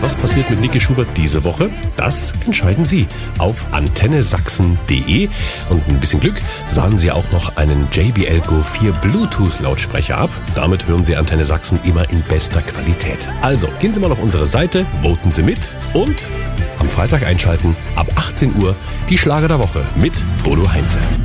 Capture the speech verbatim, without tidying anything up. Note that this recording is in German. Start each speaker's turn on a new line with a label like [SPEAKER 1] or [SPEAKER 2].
[SPEAKER 1] was passiert mit Niki Schubert diese Woche? Das entscheiden Sie auf antenne sachsen punkt de. Und ein bisschen Glück sahen Sie auch noch einen J B L Go vier Bluetooth-Lautsprecher ab. Damit hören Sie Antenne Sachsen immer in bester Qualität. Also, gehen Sie mal auf unsere Seite, voten Sie mit und am Freitag einschalten, ab achtzehn Uhr, die Schlager der Woche mit Bodo Heinze.